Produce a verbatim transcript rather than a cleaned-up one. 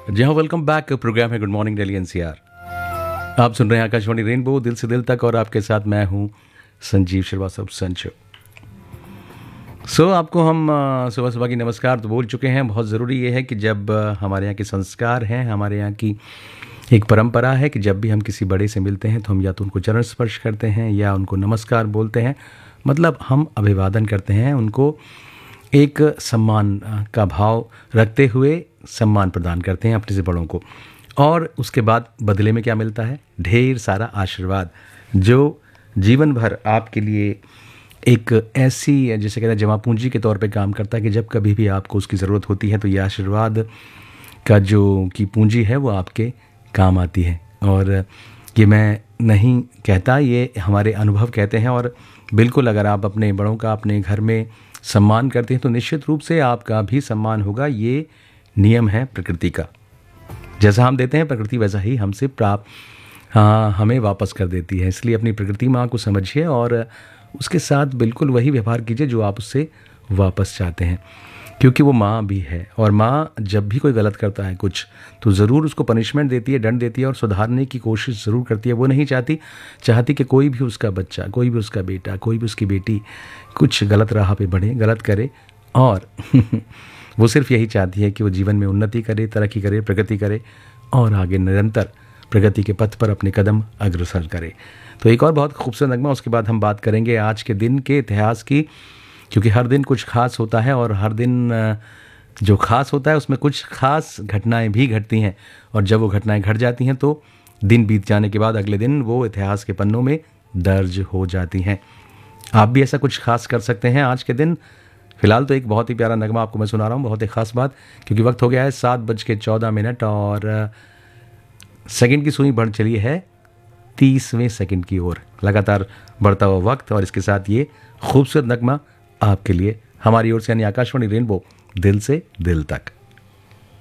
जी हाँ, welcome back. Programme है good morning Delhi NCR. आप सुन रहे हैं आकाशवाणी रेनबो दिल से दिल तक और आपके साथ मैं हूँ संजीव श्रीवास्तव संचो। सो आपको हम अ, सुबह सुबह की नमस्कार तो बोल चुके हैं। बहुत ज़रूरी ये है कि जब अ, हमारे यहाँ के संस्कार हैं, हमारे यहाँ की एक परंपरा है कि जब भी हम किसी बड़े से मिलते हैं तो हम या तो उनको चरण स्पर्श करते हैं या उनको नमस्कार बोलते हैं, मतलब हम अभिवादन करते हैं, उनको एक सम्मान अ, का भाव रखते हुए सम्मान प्रदान करते हैं अपने से बड़ों को। और उसके बाद बदले में क्या मिलता है? ढेर सारा आशीर्वाद जो जीवन भर आपके लिए एक ऐसी जैसे कहते हैं जमा पूंजी के तौर पे काम करता है कि जब कभी भी आपको उसकी ज़रूरत होती है तो ये आशीर्वाद का जो की पूंजी है वो आपके काम आती है। और ये मैं नहीं कहता, ये हमारे अनुभव कहते हैं। और बिल्कुल अगर आप अपने बड़ों का अपने घर में सम्मान करते हैं तो निश्चित रूप से आपका भी सम्मान होगा। ये नियम है प्रकृति का। जैसा हम देते हैं प्रकृति वैसा ही हमसे प्राप्त हाँ हमें वापस कर देती है। इसलिए अपनी प्रकृति माँ को समझिए और उसके साथ बिल्कुल वही व्यवहार कीजिए जो आप उससे वापस चाहते हैं, क्योंकि वो माँ भी है। और माँ जब भी कोई गलत करता है कुछ तो ज़रूर उसको पनिशमेंट देती है, दंड देती है और सुधारने की कोशिश ज़रूर करती है। वो नहीं चाहती चाहती कि कोई भी उसका बच्चा, कोई भी उसका बेटा, कोई भी उसकी बेटी कुछ गलत राह पे बढ़े, गलत करे। और वो सिर्फ यही चाहती है कि वो जीवन में उन्नति करे, तरक्की करे, प्रगति करे और आगे निरंतर प्रगति के पथ पर अपने कदम अग्रसर करे। तो एक और बहुत खूबसूरत नगमा, उसके बाद हम बात करेंगे आज के दिन के इतिहास की, क्योंकि हर दिन कुछ खास होता है और हर दिन जो खास होता है उसमें कुछ खास घटनाएं भी घटती हैं। और जब वो घटनाएं घट जाती हैं तो दिन बीत जाने के बाद अगले दिन वो इतिहास के पन्नों में दर्ज हो जाती हैं। आप भी ऐसा कुछ खास कर सकते हैं आज के दिन। फिलहाल तो एक बहुत ही प्यारा नगमा आपको मैं सुना रहा हूँ, बहुत ही खास बात, क्योंकि वक्त हो गया है सात बज के चौदह मिनट और सेकंड की सुई बढ़ चली है तीसवें सेकंड की ओर। लगातार बढ़ता हुआ वक्त और इसके साथ ये खूबसूरत नगमा आपके लिए हमारी ओर से, यानी आकाशवाणी रेनबो दिल से दिल तक।